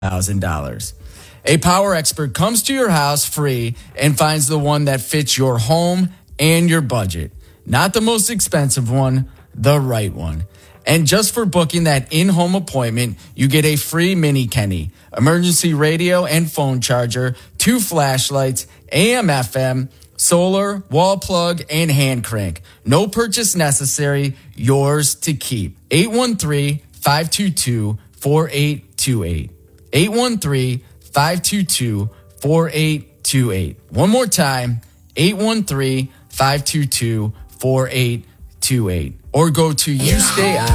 $1,000. A power expert comes to your house free and finds the one that fits your home and your budget. Not the most expensive one, the right one. And just for booking that in-home appointment, you get a free mini Kenny, emergency radio and phone charger, 2 flashlights, AM/FM, solar, wall plug, and hand crank. No purchase necessary, yours to keep. 813-522-4828. 813-522-4828. One more time, 813-522-4828. Or go to YouStay